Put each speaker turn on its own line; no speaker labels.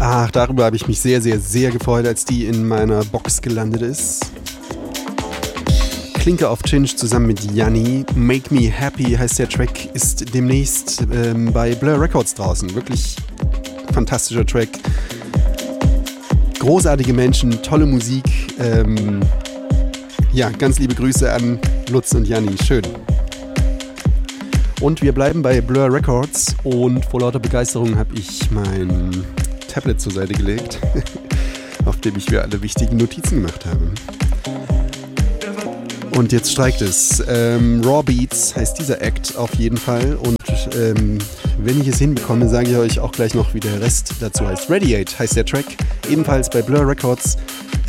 Ach, darüber habe ich mich sehr, sehr, sehr gefreut, als die in meiner Box gelandet ist. Klinke auf Chinch zusammen mit Janni. Make Me Happy heißt der Track, ist demnächst bei Blur Records draußen. Wirklich fantastischer Track. Großartige Menschen, tolle Musik. Ja, ganz liebe Grüße an Lutz und Janni. Schön. Und wir bleiben bei Blur Records und vor lauter Begeisterung habe ich mein Tablet zur Seite gelegt, auf dem ich mir alle wichtigen Notizen gemacht habe. Und jetzt streikt es. Raw Beats heißt dieser Act auf jeden Fall. Und wenn ich es hinbekomme, sage ich euch auch gleich noch, wie der Rest dazu heißt. Radiate heißt der Track, ebenfalls bei Blur Records.